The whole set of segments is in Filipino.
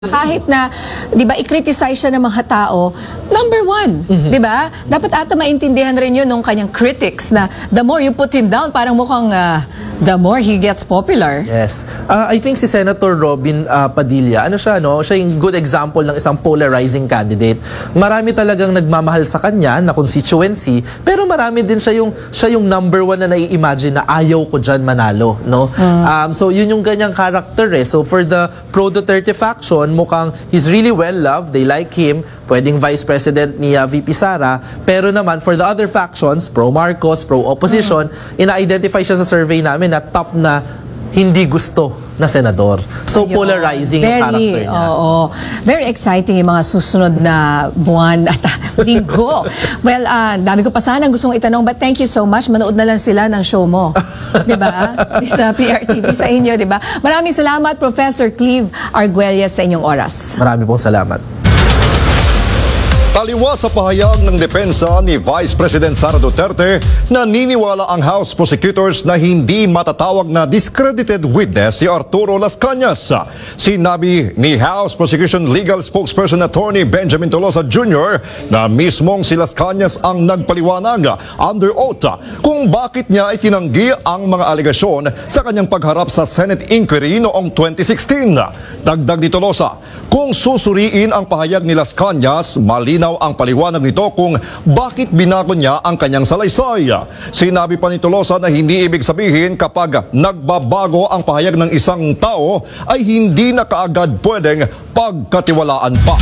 Kahit na, di ba, i-criticize siya ng mga tao, number one, di ba? Dapat ata maintindihan rin yun ng kanyang critics na the more you put him down, parang mukhang the more he gets popular. Yes. I think si Senator Robin Padilla, siya yung good example ng isang polarizing candidate. Marami talagang nagmamahal sa kanya na constituency, pero marami din siya yung number one na nai-imagine na ayaw ko dyan manalo, no? So yun yung ganyang character eh. So for the pro-Duterte faction, mukhang he's really well loved, they like him, pwedeng vice president ni VP Sara, pero naman for the other factions, pro-Marcos, pro-opposition, ina-identify siya sa survey namin na top na hindi gusto na senador. So ayun, polarizing yung character niya. Oo. Very exciting yung mga susunod na buwan at linggo. Well, dami ko pa sanang gustong itanong, but thank you so much. Manood na lang sila ng show mo. Diba? Sa PRTV sa inyo, diba? Maraming salamat, Professor Cleve Arguelles, sa inyong oras. Marami pong salamat. Taliwas sa pahayag ng depensa ni Vice President Sara Duterte, naniniwala ang House prosecutors na hindi matatawag na discredited witness si Arturo Las Cañas. Sinabi ni House Prosecution Legal Spokesperson Attorney Benjamin Tolosa Jr. na mismong si Las Cañas ang nagpaliwanag under oath kung bakit niya itinanggi ang mga alegasyon sa kanyang pagharap sa Senate inquiry noong 2016. Dagdag ni Tolosa, kung susuriin ang pahayag ni Las Cañas, malinaw ang paliwanag nito kung bakit binago niya ang kanyang salaysay. Sinabi pa ni Tolosa na hindi ibig sabihin kapag nagbabago ang pahayag ng isang tao ay hindi na kaagad pwedeng pagkatiwalaan pa.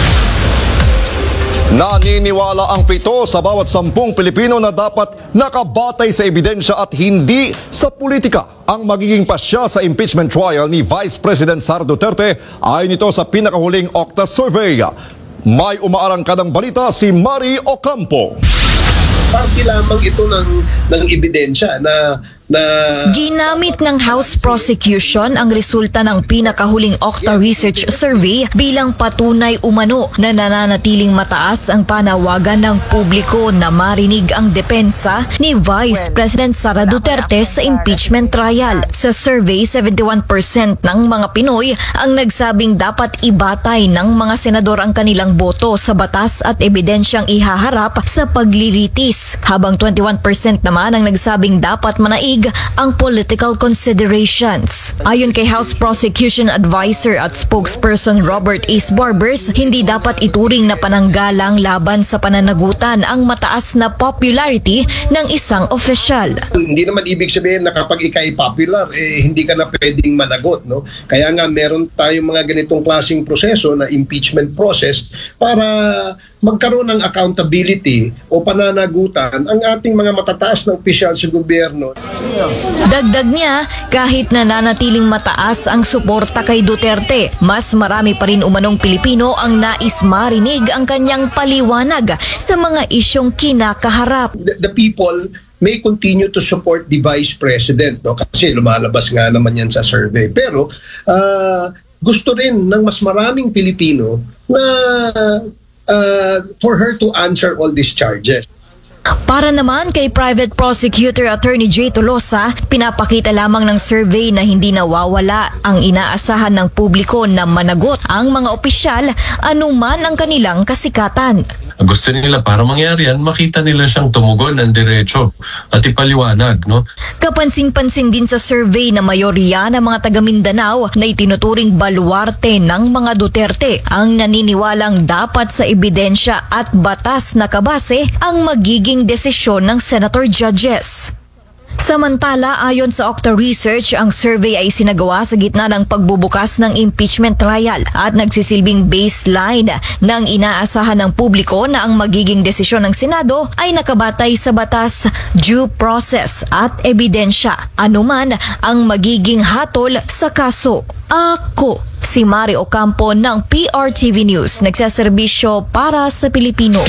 Naniniwala ang 7 sa bawat 10 Pilipino na dapat nakabatay sa ebidensya at hindi sa politika ang magiging pasya sa impeachment trial ni Vice President Sara Duterte ayon nito sa pinakahuling Octa survey. May umaarangkadang balita si Mari Ocampo. Parte lamang ito ng ebidensya na ginamit ng House Prosecution ang resulta ng pinakahuling Octa Research Survey bilang patunay umano na nananatiling mataas ang panawagan ng publiko na marinig ang depensa ni Vice President Sara Duterte sa impeachment trial. Sa survey, 71% ng mga Pinoy ang nagsabing dapat ibatay ng mga senador ang kanilang boto sa batas at ebidensyang ihaharap sa paglilitis, habang 21% naman ang nagsabing dapat manaig ang political considerations. Ayon kay House Prosecution Advisor at Spokesperson Robert Ace Barbers, hindi dapat ituring na pananggalang laban sa pananagutan ang mataas na popularity ng isang opisyal. Hindi naman ibig sabihin na kapag ikay popular, hindi ka na pwedeng managot, no? Kaya nga meron tayong mga ganitong klaseng proseso na impeachment process para magkaroon ng accountability o pananagutan ang ating mga matataas na opisyal sa gobyerno. Dagdag niya, kahit nananatiling mataas ang suporta kay Duterte, mas marami pa rin umanong Pilipino ang nais marinig ang kanyang paliwanag sa mga isyong kinakaharap. The people may continue to support the Vice President, no? Kasi lumalabas nga naman yan sa survey. Pero gusto rin ng mas maraming Pilipino na for her to answer all these charges. Para naman kay Private Prosecutor Attorney J. Tolosa, pinapakita lamang ng survey na hindi nawawala ang inaasahan ng publiko na managot ang mga opisyal anuman ang kanilang kasikatan. Gusto nila para mangyari yan, makita nila siyang tumugon ng diretso at ipaliwanag, no? Kapansin-pansin din sa survey na mayorya ng mga taga Mindanao na itinuturing baluarte ng mga Duterte ang naniniwalang dapat sa ebidensya at batas na kabase ang magiging desisyon ng senator judges. Samantala, ayon sa Octa Research, ang survey ay sinagawa sa gitna ng pagbubukas ng impeachment trial at nagsisilbing baseline ng inaasahan ng publiko na ang magiging desisyon ng Senado ay nakabatay sa batas, due process at ebidensya, anuman ang magiging hatol sa kaso. Ako, si Mari Ocampo ng PRTV News, nagsaserbisyo para sa Pilipino.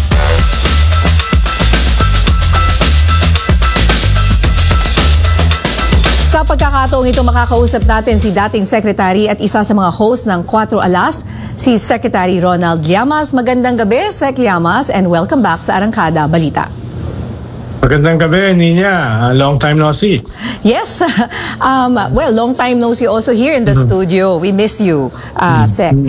Sa pagkakataong ito, makakausap natin si dating Secretary at isa sa mga host ng 4 Alas, si Secretary Ronald Llamas. Magandang gabi, Sec Llamas, and welcome back sa Arangkada Balita. Magandang gabi, Nina. Long time no see. Yes. Well, long time no see also here in the studio. We miss you, Sec.